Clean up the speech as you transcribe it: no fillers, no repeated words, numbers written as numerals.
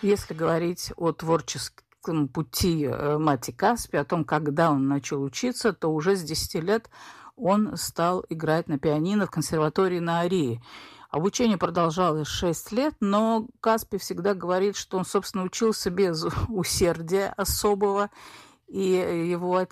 Если говорить о творческом пути Мати Каспи, о том, когда он начал учиться, то уже с 10 лет он стал играть на пианино в консерватории на Арии. Обучение продолжалось 6 лет, но Каспи всегда говорит, что он, собственно, учился без усердия особого, и его отец